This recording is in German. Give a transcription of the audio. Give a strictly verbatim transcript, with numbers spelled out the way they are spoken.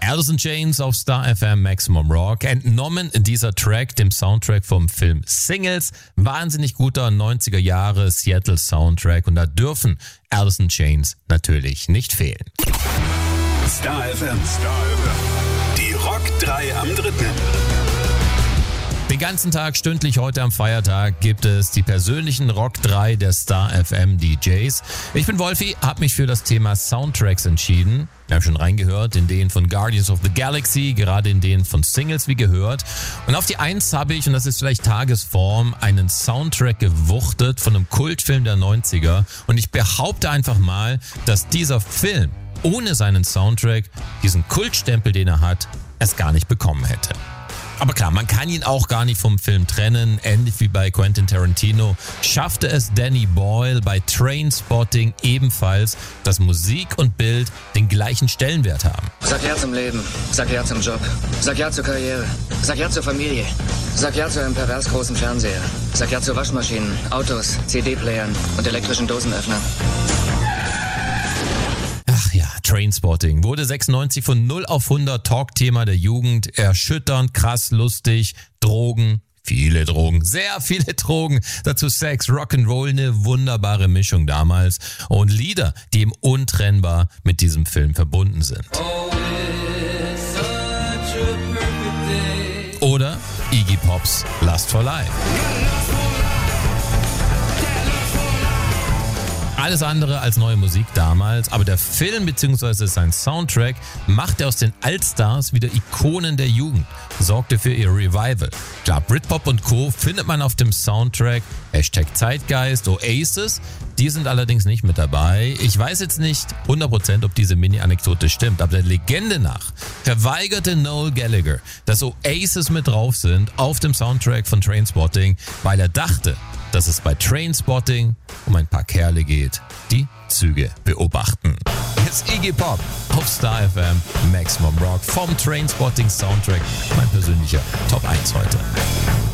Alice in Chains auf Star F M Maximum Rock. Entnommen dieser Track dem Soundtrack vom Film Singles. Wahnsinnig guter neunziger Jahre Seattle Soundtrack. Und da dürfen Alice in Chains natürlich nicht fehlen. Star F M. Star F M. Die Rock drei am dritten. Den ganzen Tag, stündlich heute am Feiertag, gibt es die persönlichen Rock drei der Star F M D Js. Ich bin Wolfi, habe mich für das Thema Soundtracks entschieden. Wir haben schon reingehört in den von Guardians of the Galaxy, gerade in den von Singles wie gehört. Und auf die Eins habe ich, und das ist vielleicht Tagesform, einen Soundtrack gewuchtet von einem Kultfilm der neunziger. Und ich behaupte einfach mal, dass dieser Film ohne seinen Soundtrack, diesen Kultstempel, den er hat, es gar nicht bekommen hätte. Aber klar, man kann ihn auch gar nicht vom Film trennen. Ähnlich wie bei Quentin Tarantino schaffte es Danny Boyle bei Trainspotting ebenfalls, dass Musik und Bild den gleichen Stellenwert haben. Sag ja zum Leben, sag ja zum Job, sag ja zur Karriere, sag ja zur Familie, sag ja zu einem pervers großen Fernseher, sag ja zu Waschmaschinen, Autos, C D-Playern und elektrischen Dosenöffnern. Ach ja, Trainspotting wurde sechsundneunzig von null auf hundert Talkthema der Jugend. Erschütternd, krass, lustig, Drogen, viele Drogen, sehr viele Drogen. Dazu Sex, Rock'n'Roll, eine wunderbare Mischung damals. Und Lieder, die eben untrennbar mit diesem Film verbunden sind. Oder Iggy Pops Lust for Life. Alles andere als neue Musik damals, aber der Film bzw. sein Soundtrack machte aus den Allstars wieder Ikonen der Jugend, sorgte für ihr Revival. Klar, Britpop und Co. findet man auf dem Soundtrack, Hashtag Zeitgeist, Oasis, die sind allerdings nicht mit dabei. Ich weiß jetzt nicht hundert Prozent, ob diese Mini-Anekdote stimmt, aber der Legende nach verweigerte Noel Gallagher, dass Oasis mit drauf sind auf dem Soundtrack von Trainspotting, weil er dachte, dass es bei Trainspotting um ein paar Kerle geht, die Züge beobachten. Jetzt Iggy Pop auf Star F M Maximum Rock vom Trainspotting Soundtrack, mein persönlicher Top eins heute.